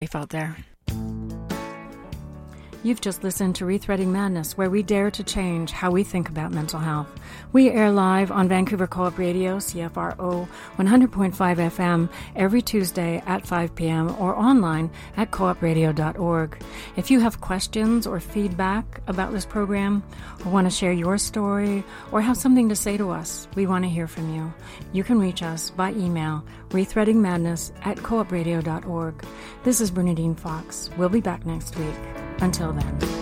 safe out there. You've just listened to Rethreading Madness, where we dare to change how we think about mental health. We air live on Vancouver Co-op Radio, CFRO 100.5 FM, every Tuesday at 5 p.m. or online at coopradio.org. If you have questions or feedback about this program, or want to share your story, or have something to say to us, we want to hear from you. You can reach us by email, rethreadingmadness@coopradio.org. This is Bernadine Fox. We'll be back next week. Until then.